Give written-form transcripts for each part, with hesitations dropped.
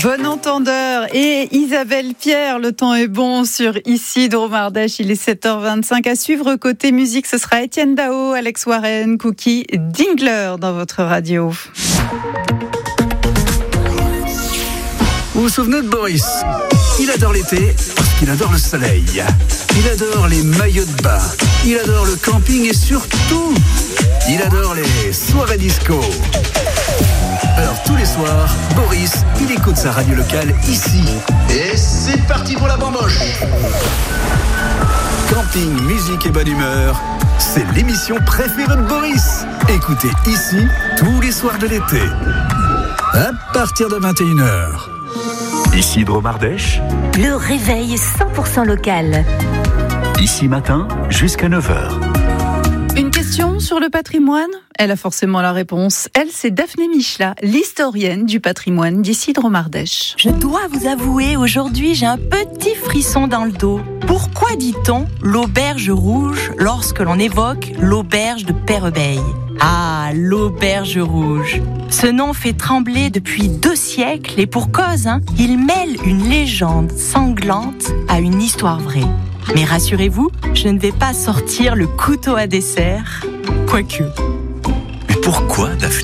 Bon entendeur et Isabelle Pierre, le temps est bon sur Ici Dromardèche, il est 7h25. À suivre côté musique, ce sera Étienne Dao, Alex Warren, Cookie Dingler dans votre radio. Vous vous souvenez de Boris ? Il adore l'été parce qu'il adore le soleil. Il adore les maillots de bain. Il adore le camping et surtout, il adore les soirées disco. Alors tous les soirs, Boris, il écoute sa radio locale ici. Et c'est parti pour la bamboche. Camping, musique et bonne humeur, c'est l'émission préférée de Boris. Écoutez ici tous les soirs de l'été. À partir de 21h. Ici Dromardèche, le réveil 100% local. Ici matin jusqu'à 9h. Une question sur le patrimoine ? Elle a forcément la réponse. Elle, c'est Daphné Michla, l'historienne du patrimoine d'Ici Dromardèche. Je dois vous avouer, aujourd'hui, j'ai un petit frisson dans le dos. Pourquoi dit-on l'auberge rouge lorsque l'on évoque l'auberge de Peyrebeil ? Ah, l'auberge rouge. Ce nom fait trembler depuis 2 siècles et pour cause, il mêle une légende sanglante à une histoire vraie. Mais rassurez-vous, je ne vais pas sortir le couteau à dessert, quoique. Mais pourquoi Daphné ?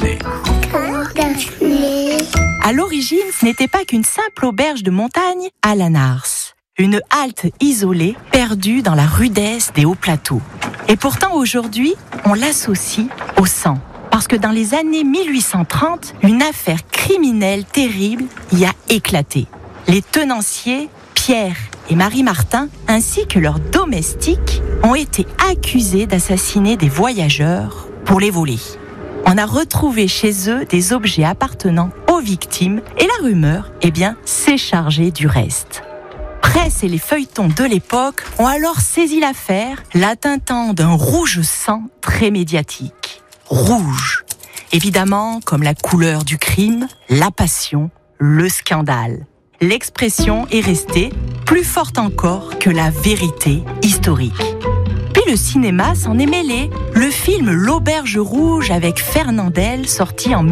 À l'origine, ce n'était pas qu'une simple auberge de montagne à la Nars. Une halte isolée, perdue dans la rudesse des hauts plateaux. Et pourtant, aujourd'hui, on l'associe au sang. Parce que dans les années 1830, une affaire criminelle terrible y a éclaté. Les tenanciers, Pierre et Marie Martin, ainsi que leurs domestiques, ont été accusés d'assassiner des voyageurs pour les voler. On a retrouvé chez eux des objets appartenant aux victimes et la rumeur, s'est chargée du reste. Presse et les feuilletons de l'époque ont alors saisi l'affaire, la teintant d'un rouge sang très médiatique. Rouge, évidemment comme la couleur du crime, la passion, le scandale. L'expression est restée plus forte encore que la vérité historique. Puis le cinéma s'en est mêlé. Le film L'Auberge rouge avec Fernandel, sorti en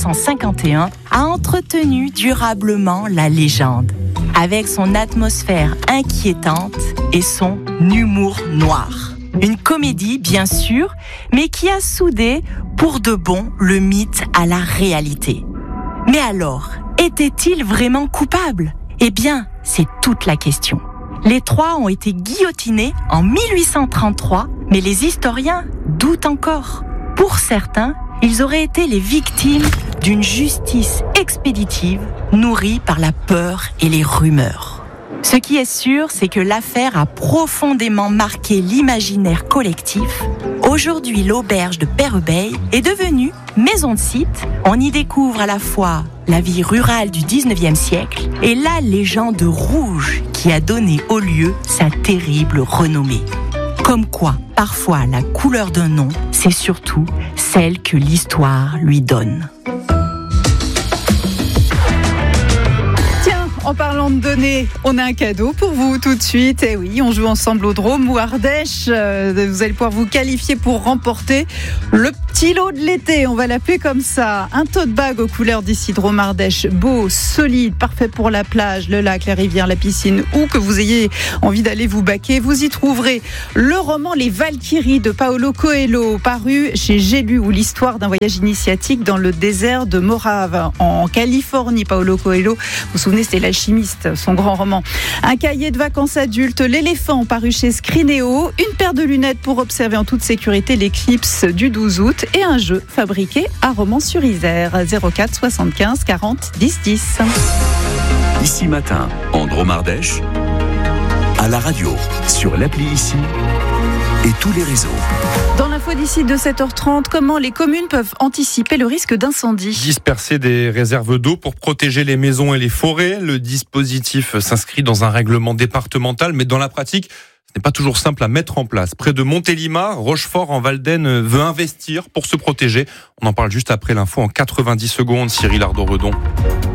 1951, a entretenu durablement la légende, avec son atmosphère inquiétante et son humour noir. Une comédie, bien sûr, mais qui a soudé pour de bon le mythe à la réalité. Mais alors, était-il vraiment coupable ? C'est toute la question. Les 3 ont été guillotinés en 1833, mais les historiens doutent encore. Pour certains, ils auraient été les victimes d'une justice expéditive nourrie par la peur et les rumeurs. Ce qui est sûr, c'est que l'affaire a profondément marqué l'imaginaire collectif. Aujourd'hui, l'auberge de Peyrebeil est devenue maison de site. On y découvre à la fois la vie rurale du 19e siècle et la légende rouge qui a donné au lieu sa terrible renommée. Comme quoi, parfois, la couleur d'un nom, c'est surtout celle que l'histoire lui donne. En parlant de donner, on a un cadeau pour vous tout de suite. Et oui, on joue ensemble au Drôme ou Ardèche. Vous allez pouvoir vous qualifier pour remporter le petit lot de l'été. On va l'appeler comme ça. Un tote bag aux couleurs d'Ici Dromardèche. Beau, solide, parfait pour la plage, le lac, la rivière, la piscine, ou que vous ayez envie d'aller vous baquer. Vous y trouverez le roman Les Valkyries de Paulo Coelho, paru chez J'ai lu, ou l'histoire d'un voyage initiatique dans le désert de Morave, en Californie. Paulo Coelho, vous vous souvenez, c'était l'alchimiste, son grand roman. Un cahier de vacances adulte, L'éléphant, paru chez Scrinéo, une paire de lunettes pour observer en toute sécurité l'éclipse du 12 août et un jeu fabriqué à Romans-sur-Isère. 04 75 40 10 10. Ici matin, en Dromardèche, à la radio, sur l'appli Ici et tous les réseaux. Dans l'info d'ici de 7h30, comment les communes peuvent anticiper le risque d'incendie ? Disperser des réserves d'eau pour protéger les maisons et les forêts. Le dispositif s'inscrit dans un règlement départemental, mais dans la pratique, ce n'est pas toujours simple à mettre en place. Près de Montélimar, Rochefort en Val-d'Aisne veut investir pour se protéger. On en parle juste après l'info en 90 secondes, Cyril Ardo-Redon.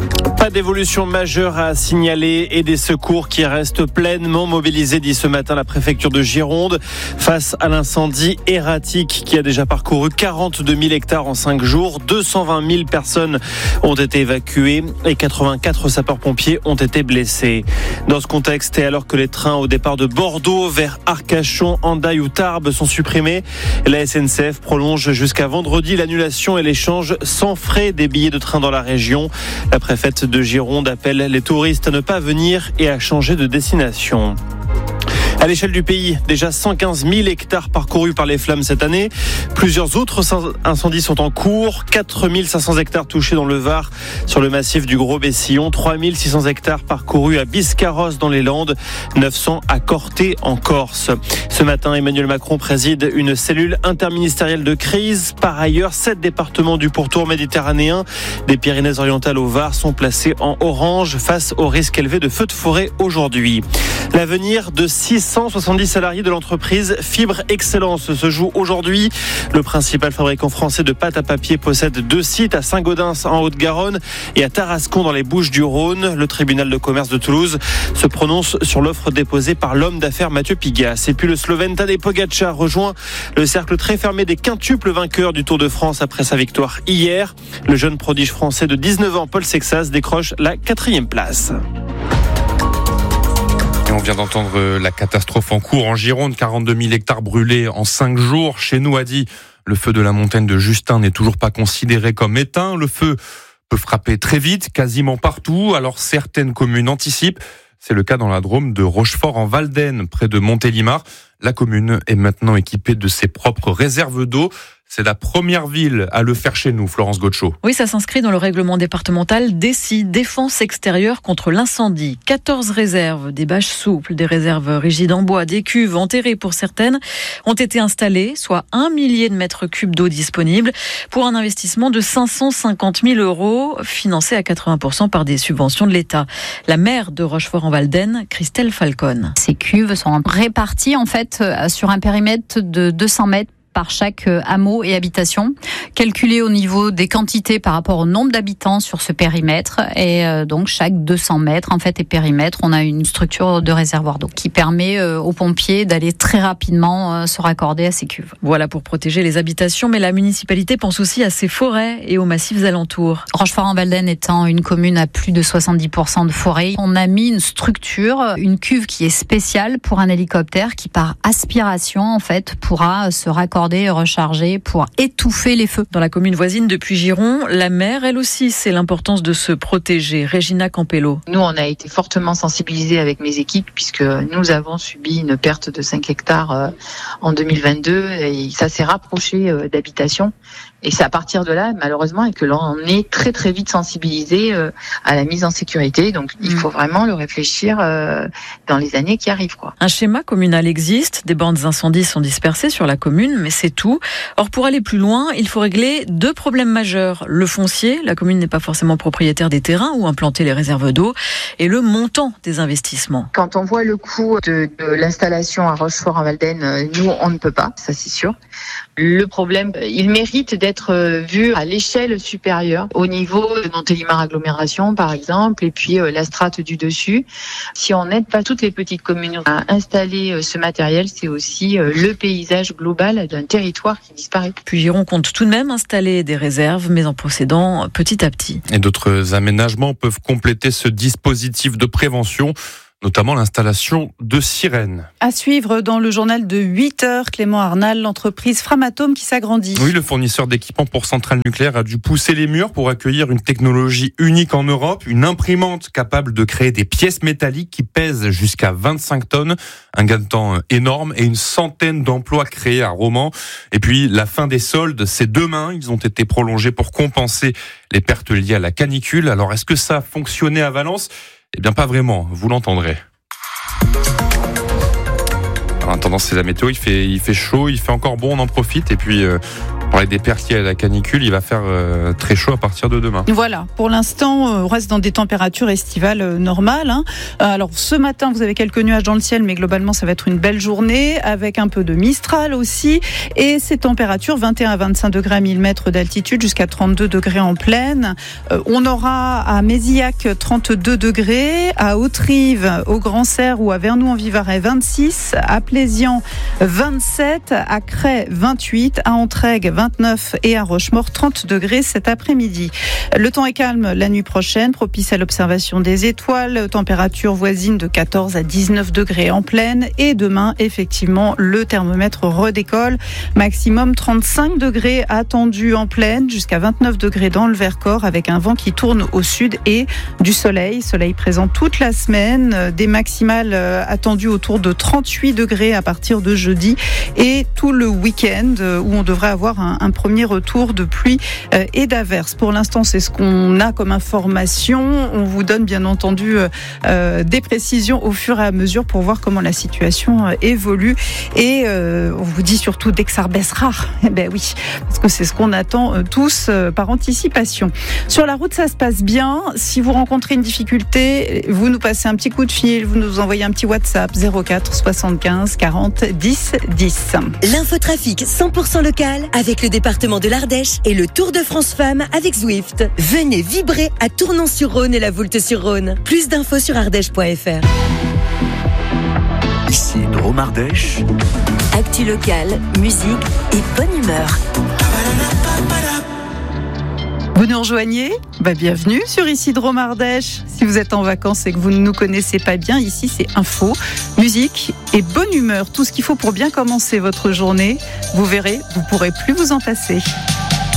Pas d'évolution majeure à signaler et des secours qui restent pleinement mobilisés, dit ce matin la préfecture de Gironde, face à l'incendie erratique qui a déjà parcouru 42 000 hectares en 5 jours. 220 000 personnes ont été évacuées et 84 sapeurs-pompiers ont été blessés. Dans ce contexte, et alors que les trains au départ de Bordeaux vers Arcachon, Hendaye ou Tarbes sont supprimés, la SNCF prolonge jusqu'à vendredi l'annulation et l'échange sans frais des billets de train dans la région. La préfète de Gironde appelle les touristes à ne pas venir et à changer de destination. À l'échelle du pays, déjà 115 000 hectares parcourus par les flammes cette année. Plusieurs autres incendies sont en cours. 4 500 hectares touchés dans le Var, sur le massif du Gros-Bessillon. 3 600 hectares parcourus à Biscarrosse dans les Landes. 900 à Corté en Corse. Ce matin, Emmanuel Macron préside une cellule interministérielle de crise. Par ailleurs, 7 départements du pourtour méditerranéen des Pyrénées-Orientales au Var sont placés en orange face au risque élevé de feux de forêt aujourd'hui. L'avenir de 670 salariés de l'entreprise Fibre Excellence se joue aujourd'hui. Le principal fabricant français de pâte à papier possède 2 sites à Saint-Gaudens en Haute-Garonne et à Tarascon dans les Bouches-du-Rhône. Le tribunal de commerce de Toulouse se prononce sur l'offre déposée par l'homme d'affaires Mathieu Pigas. Et puis le Slovène Tadej Pogačar rejoint le cercle très fermé des quintuples vainqueurs du Tour de France après sa victoire hier. Le jeune prodige français de 19 ans, Paul Sexas, décroche la 4e place. On vient d'entendre la catastrophe en cours en Gironde, 42 000 hectares brûlés en 5 jours. Chez nous, a dit, le feu de la montagne de Justin n'est toujours pas considéré comme éteint. Le feu peut frapper très vite, quasiment partout. Alors certaines communes anticipent. C'est le cas dans la Drôme de Rochefort en Valdaine, près de Montélimar. La commune est maintenant équipée de ses propres réserves d'eau. C'est la première ville à le faire chez nous, Florence Gaucho. Oui, ça s'inscrit dans le règlement départemental DECI, défense extérieure contre l'incendie. 14 réserves, des bâches souples, des réserves rigides en bois, des cuves enterrées pour certaines, ont été installées, soit 1 millier de mètres cubes d'eau disponible, pour un investissement de 550 000 €, financé à 80% par des subventions de l'État. La maire de Rochefort-en-Valdaine, Christelle Falcon. Ces cuves sont réparties en fait sur un périmètre de 200 mètres par chaque hameau et habitation, calculé au niveau des quantités par rapport au nombre d'habitants sur ce périmètre. Et donc chaque 200 mètres en fait et périmètre, on a une structure de réservoir d'eau qui permet aux pompiers d'aller très rapidement se raccorder à ces cuves. Voilà pour protéger les habitations, mais la municipalité pense aussi à ses forêts et aux massifs alentours. Rochefort-en-Valdaine étant une commune à plus de 70% de forêt, on a mis une structure, une cuve qui est spéciale pour un hélicoptère qui par aspiration en fait pourra se raccorder et recharger pour étouffer les feux. Dans la commune voisine de Puy-Giron, la maire, elle aussi, sait l'importance de se protéger. Regina Campello. Nous, on a été fortement sensibilisés avec mes équipes puisque nous avons subi une perte de 5 hectares en 2022 et ça s'est rapproché d'habitations. Et c'est à partir de là, malheureusement, et que l'on est très très vite sensibilisé à la mise en sécurité. Donc, il faut vraiment le réfléchir dans les années qui arrivent, quoi. Un schéma communal existe, des bandes d'incendie sont dispersées sur la commune, mais c'est tout. Or, pour aller plus loin, il faut régler 2 problèmes majeurs. Le foncier, la commune n'est pas forcément propriétaire des terrains où implanter les réserves d'eau, et le montant des investissements. Quand on voit le coût de l'installation à Rochefort-en-Valdaine, nous, on ne peut pas, ça c'est sûr. Le problème, il mérite d'être vu à l'échelle supérieure, au niveau de Montélimar agglomération par exemple, et puis la strate du dessus. Si on n'aide pas toutes les petites communes à installer ce matériel, c'est aussi le paysage global d'un territoire qui disparaît. Puy-Giron compte tout de même installer des réserves, mais en procédant petit à petit. Et d'autres aménagements peuvent compléter ce dispositif de prévention, notamment l'installation de sirènes. À suivre dans le journal de 8h, Clément Arnal, l'entreprise Framatome qui s'agrandit. Oui, le fournisseur d'équipements pour centrales nucléaires a dû pousser les murs pour accueillir une technologie unique en Europe, une imprimante capable de créer des pièces métalliques qui pèsent jusqu'à 25 tonnes, un gain de temps énorme et une centaine d'emplois créés à Romans. Et puis, la fin des soldes, c'est demain. Ils ont été prolongés pour compenser les pertes liées à la canicule. Alors, est-ce que ça a fonctionné à Valence ? Eh bien, pas vraiment, vous l'entendrez. En attendant, c'est la météo, il fait chaud, il fait encore bon, on en profite. Et puis, parlait des persil à la canicule, il va faire très chaud à partir de demain. Voilà, pour l'instant, on reste dans des températures estivales normales. Alors ce matin, vous avez quelques nuages dans le ciel, mais globalement, ça va être une belle journée avec un peu de Mistral aussi. Et ces températures, 21 à 25 degrés à 1000 mètres d'altitude, jusqu'à 32 degrés en plaine. On aura à Mézillac 32 degrés, à Haute-Rive, au Grand-Serre ou à Vernoux-en-Vivarais 26, à Plézian 27, à Cray 28, à Entraigues 29 et à Rochemaure 30 degrés cet après-midi. Le temps est calme la nuit prochaine, propice à l'observation des étoiles, température voisine de 14 à 19 degrés en plaine, et demain, effectivement, le thermomètre redécolle, maximum 35 degrés attendu en plaine, jusqu'à 29 degrés dans le Vercors, avec un vent qui tourne au sud et du soleil présent toute la semaine, des maximales attendues autour de 38 degrés à partir de jeudi et tout le week-end où on devrait avoir un premier retour de pluie et d'averses. Pour l'instant, c'est ce qu'on a comme information. On vous donne bien entendu des précisions au fur et à mesure pour voir comment la situation évolue, et on vous dit surtout dès que ça rebaissera. Eh ben oui, parce que c'est ce qu'on attend tous par anticipation. Sur la route, ça se passe bien. Si vous rencontrez une difficulté, vous nous passez un petit coup de fil, vous nous envoyez un petit WhatsApp 04 75 40 10 10. L'infotrafic 100% local avec le département de l'Ardèche et le Tour de France Femmes avec Zwift. Venez vibrer à Tournon-sur-Rhône et la Voulte-sur-Rhône. Plus d'infos sur ardèche.fr. Ici Drôme Ardèche. Actu local, musique et bonne humeur. Vous nous rejoignez ? Bienvenue sur Ici Drôme Ardèche. Si vous êtes en vacances et que vous ne nous connaissez pas bien, ici c'est info, musique et bonne humeur. Tout ce qu'il faut pour bien commencer votre journée. Vous verrez, vous ne pourrez plus vous en passer.